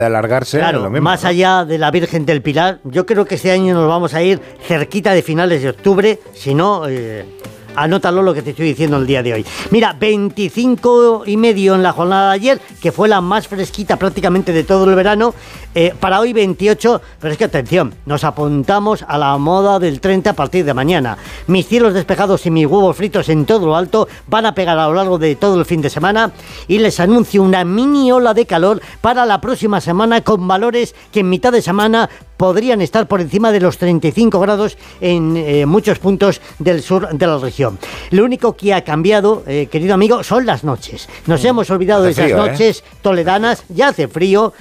de alargarse, claro, lo mismo, más ¿no? allá de la Virgen del Pilar, yo creo que este año nos vamos a ir cerquita de finales de octubre, si no... Anótalo lo que te estoy diciendo el día de hoy. Mira, 25,5 en la jornada de ayer, que fue la más fresquita prácticamente de todo el verano. Para hoy 28, pero es que atención, nos apuntamos a la moda del 30 a partir de mañana. Mis cielos despejados y mis huevos fritos en todo lo alto van a pegar a lo largo de todo el fin de semana y les anuncio una mini ola de calor para la próxima semana con valores que en mitad de semana podrían estar por encima de los 35 grados en muchos puntos del sur de la región. Lo único que ha cambiado, querido amigo, son las noches. Nos hemos olvidado de esas noches toledanas, ya hace frío.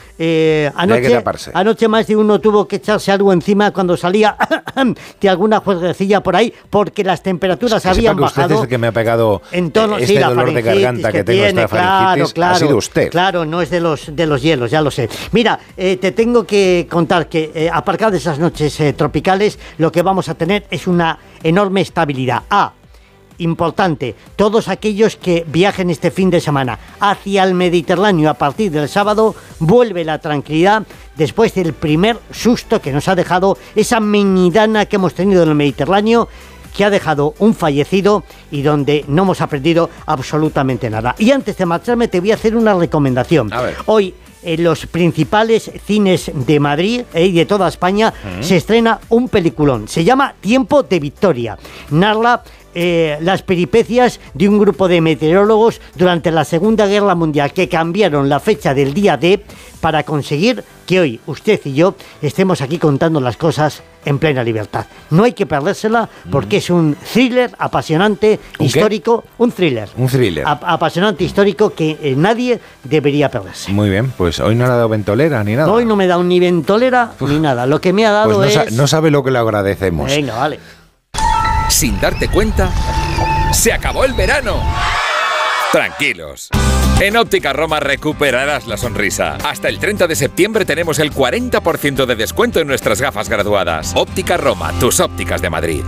Anoche más de uno tuvo que echarse algo encima cuando salía de alguna jueguecilla por ahí, porque las temperaturas habían bajado. Usted es el que me ha pegado la dolor de garganta que tengo, esta faringitis. Claro, ha sido usted. Claro, no es de los hielos, ya lo sé. Mira, te tengo que contar que aparcado de esas noches tropicales, lo que vamos a tener es una enorme estabilidad. Importante, todos aquellos que viajen este fin de semana hacia el Mediterráneo a partir del sábado, vuelve la tranquilidad después del primer susto que nos ha dejado esa menidana que hemos tenido en el Mediterráneo, que ha dejado un fallecido y donde no hemos aprendido absolutamente nada. Y antes de marcharme te voy a hacer una recomendación. A ver. Hoy en los principales cines de Madrid y de toda España se estrena un peliculón. Se llama Tiempo de Victoria. Narra las peripecias de un grupo de meteorólogos durante la Segunda Guerra Mundial que cambiaron la fecha del día D para conseguir que hoy usted y yo estemos aquí contando las cosas en plena libertad. No hay que perdérsela porque es un thriller apasionante, histórico, un thriller apasionante, histórico que nadie debería perderse. Muy bien, pues hoy no le ha dado ventolera ni nada. Hoy no me da ni ventolera ni nada. Lo que me ha dado pues no sabe lo que le agradecemos. Venga, vale. Sin darte cuenta, ¡se acabó el verano! Tranquilos. En Óptica Roma recuperarás la sonrisa. Hasta el 30 de septiembre tenemos el 40% de descuento en nuestras gafas graduadas. Óptica Roma, tus ópticas de Madrid.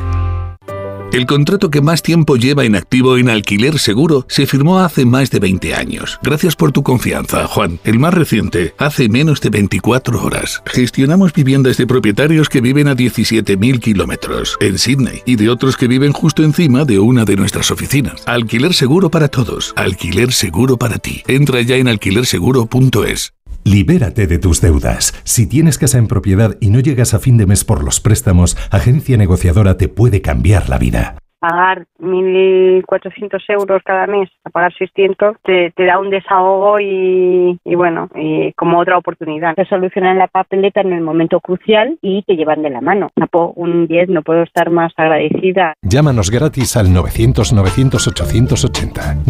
El contrato que más tiempo lleva en activo en Alquiler Seguro se firmó hace más de 20 años. Gracias por tu confianza, Juan. El más reciente, hace menos de 24 horas. Gestionamos viviendas de propietarios que viven a 17.000 kilómetros en Sydney y de otros que viven justo encima de una de nuestras oficinas. Alquiler Seguro para todos. Alquiler Seguro para ti. Entra ya en alquilerseguro.es. Libérate de tus deudas. Si tienes casa en propiedad y no llegas a fin de mes por los préstamos, Agencia Negociadora te puede cambiar la vida. Pagar 1.400 euros cada mes, a pagar 600, te da un desahogo y como otra oportunidad. Te solucionan la papeleta en el momento crucial y te llevan de la mano. Un 10, no puedo estar más agradecida. Llámanos gratis al 900-900-880,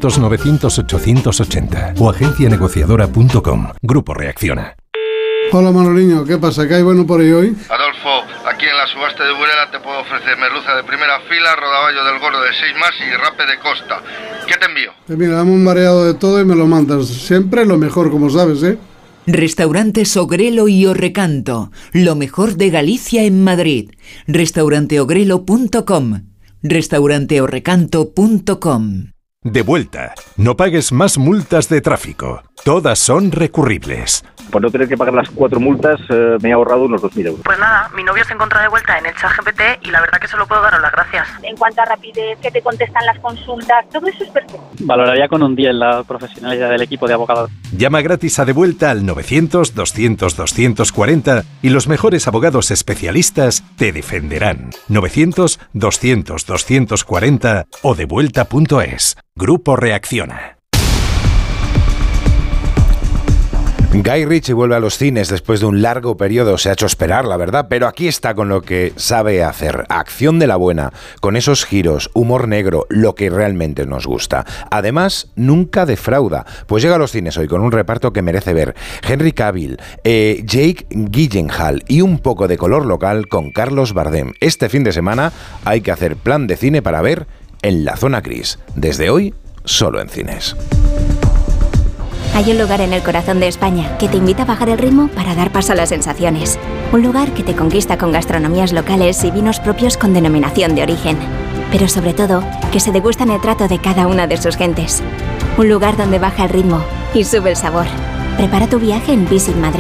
900-900-880 o agencianegociadora.com. Grupo Reacciona. Hola Manoliño, ¿qué pasa? ¿Qué hay bueno por ahí hoy? Adolfo, aquí en la subasta de Burela te puedo ofrecer merluza de primera fila, rodaballo del gordo de 6 más y rape de costa. ¿Qué te envío? Mira, dame un mareado de todo y me lo mandas. Siempre lo mejor, como sabes, ¿eh? Restaurantes Ogrelo y Orrecanto, lo mejor de Galicia en Madrid. Restauranteogrelo.com, restauranteorrecanto.com. De vuelta. No pagues más multas de tráfico. Todas son recurribles. Por no tener que pagar las 4 multas, me he ahorrado unos 2.000 euros. Pues nada, mi novio se encuentra de vuelta en el ChatGPT y la verdad que solo puedo daros las gracias. En cuanto a rapidez, que te contestan las consultas, todo eso es perfecto. Valoraría con un 10 la profesionalidad del equipo de abogados. Llama gratis a De Vuelta al 900-200-240 y los mejores abogados especialistas te defenderán. 900-200-240 o devuelta.es. Grupo Reacciona. Guy Ritchie vuelve a los cines después de un largo periodo. Se ha hecho esperar, la verdad, pero aquí está con lo que sabe hacer. Acción de la buena, con esos giros, humor negro, lo que realmente nos gusta. Además, nunca defrauda, pues llega a los cines hoy con un reparto que merece ver. Henry Cavill, Jake Gyllenhaal y un poco de color local con Carlos Bardem. Este fin de semana hay que hacer plan de cine para ver En la Zona Gris. Desde hoy, solo en cines. Hay un lugar en el corazón de España que te invita a bajar el ritmo para dar paso a las sensaciones. Un lugar que te conquista con gastronomías locales y vinos propios con denominación de origen. Pero sobre todo, que se degustan el trato de cada una de sus gentes. Un lugar donde baja el ritmo y sube el sabor. Prepara tu viaje en Visit Madrid.